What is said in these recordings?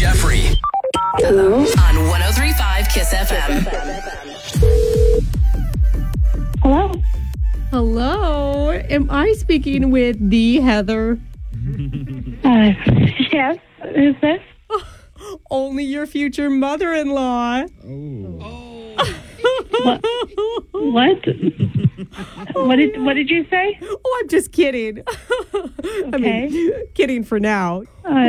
Jeffrey. Hello? On 103.5 Kiss FM. Hello? Hello, am I speaking with the Heather? Yes. Who's this? Only your future mother-in-law. What? What did you say? Oh, I'm just kidding. I mean, kidding for now.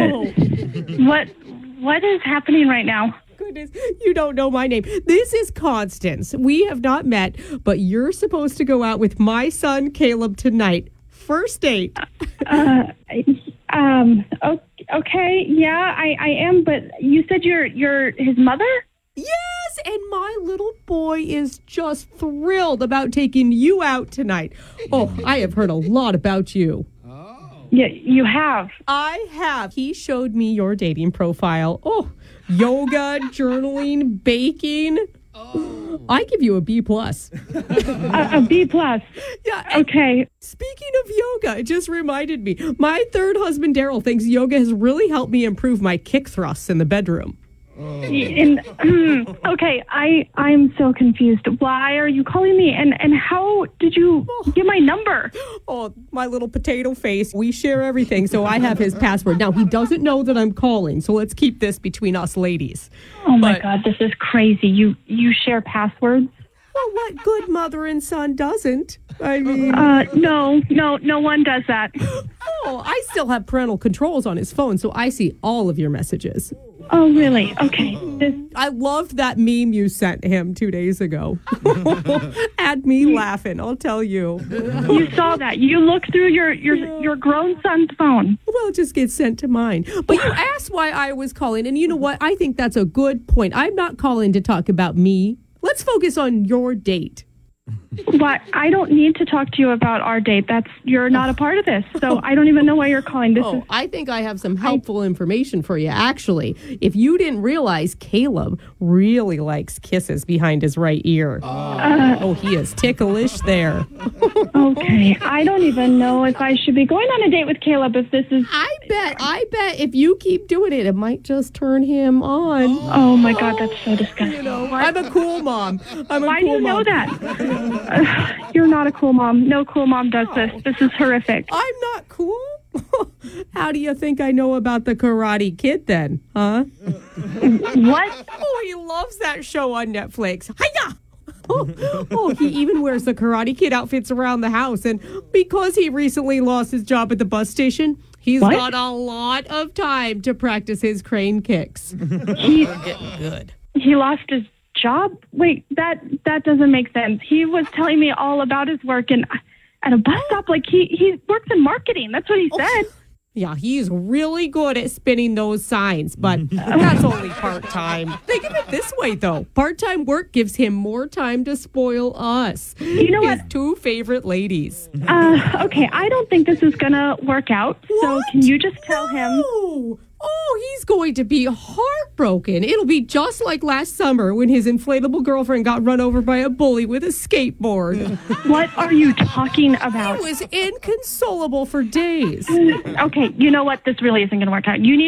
What is happening right now? Goodness, you don't know my name. This is Constance. We have not met, but you're supposed to go out with my son, Caleb, tonight. First date. Okay, yeah, I am, but you said you're his mother? Yes, and my little boy is just thrilled about taking you out tonight. Oh, I have heard a lot about you. Yeah, you have. I have. He showed me your dating profile. Oh, yoga, journaling, baking. I give you a B+. A B+. Yeah. Okay. Speaking of yoga, it just reminded me. My third husband, Daryl, thinks yoga has really helped me improve my kick thrusts in the bedroom. Okay, I'm so confused. Why are you calling me? And how did you get my number? Oh, my little potato face. We share everything, so I have his password. Now, he doesn't know that I'm calling, so let's keep this between us ladies. Oh, my God, this is crazy. You share passwords? Well, what good mother and son doesn't? I mean... No one does that. Oh, I still have parental controls on his phone, so I see all of your messages. Oh, really? Okay. I loved that meme you sent him 2 days ago. Had me laughing, I'll tell you. You saw that. You looked through your grown son's phone. Well, it just gets sent to mine. But you asked why I was calling, and you know what? I think that's a good point. I'm not calling to talk about me. Let's focus on your date. What? I don't need to talk to you about our date. You're not a part of this, so I don't even know why you're calling. I think I have some helpful information for you, actually. If you didn't realize, Caleb really likes kisses behind his right ear. He is ticklish there. Okay, I don't even know if I should be going on a date with Caleb if this is... I bet if you keep doing it, it might just turn him on. Oh my God, that's so disgusting. You know, I'm a cool mom. Why do you know that? You're not a cool mom. No cool mom does this. This is horrific. I'm not cool? How do you think I know about the Karate Kid then, huh? What? Oh, he loves that show on Netflix. Hiya! He even wears the Karate Kid outfits around the house. And because he recently lost his job at the bus station, he's got a lot of time to practice his crane kicks. He's getting good. He lost his job? Wait, that doesn't make sense. He was telling me all about his work and at a bus stop. Like he works in marketing. That's what he said. Yeah, he's really good at spinning those signs, but that's only part-time. Think of it this way, though. Part-time work gives him more time to spoil us. You know his two favorite ladies. Okay, I don't think this is going to work out. What? So can you just tell him? Oh, he's going to be heartbroken. It'll be just like last summer when his inflatable girlfriend got run over by a bully with a skateboard. What are you talking about? He was inconsolable for days. Okay, you know what? This really isn't going to work out. You need